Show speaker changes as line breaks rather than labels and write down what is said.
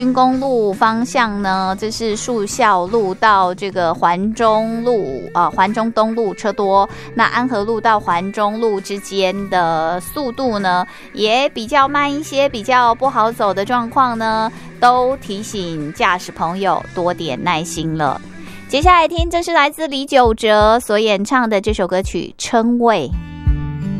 军公路方向呢，这是树孝路到这个环中路环中东路车多，那安和路到环中路之间的速度呢也比较慢一些，比较不好走的状况呢，都提醒驾驶朋友多点耐心了。接下来听，这是来自李玖哲所演唱的这首歌曲《称谓》。